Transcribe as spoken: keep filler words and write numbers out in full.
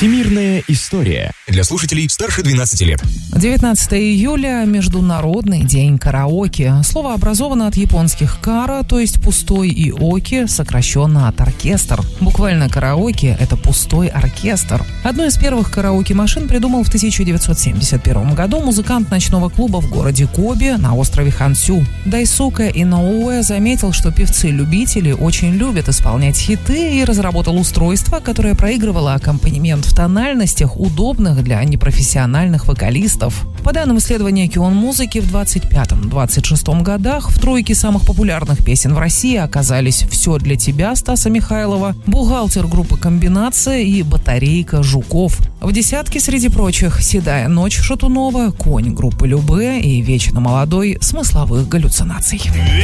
Всемирная история. Для слушателей старше двенадцати лет. девятнадцатого июля – Международный день караоке. Слово образовано от японских «кара», то есть пустой, и «оки», сокращенно от «оркестр». Буквально караоке – это пустой оркестр. Одну из первых караоке-машин придумал в тысяча девятьсот семьдесят первом году музыкант ночного клуба в городе Коби на острове Хансю. Дайсука Иноуэ заметил, что певцы-любители очень любят исполнять хиты, и разработал устройство, которое проигрывало аккомпанемент в тональностях, удобных для непрофессиональных вокалистов. По данным исследования Кион Музыки, в двадцать пятом — двадцать шестом годах в тройке самых популярных песен в России оказались «Все для тебя» Стаса Михайлова, «Бухгалтер» группы «Комбинация» и «Батарейка» Жуков. В десятке, среди прочих, «Седая ночь» Шатунова, «Конь» группы Любэ и «Вечно молодой» смысловых галлюцинаций.